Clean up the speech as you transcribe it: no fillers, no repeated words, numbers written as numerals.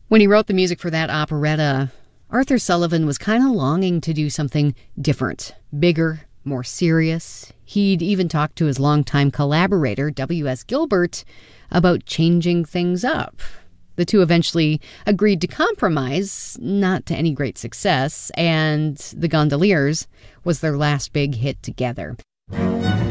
When he wrote the music for that operetta, Arthur Sullivan was kind of longing to do something different, bigger, more serious. He'd even talked to his longtime collaborator, W.S. Gilbert, about changing things up. The two eventually agreed to compromise, not to any great success, and The Gondoliers was their last big hit together.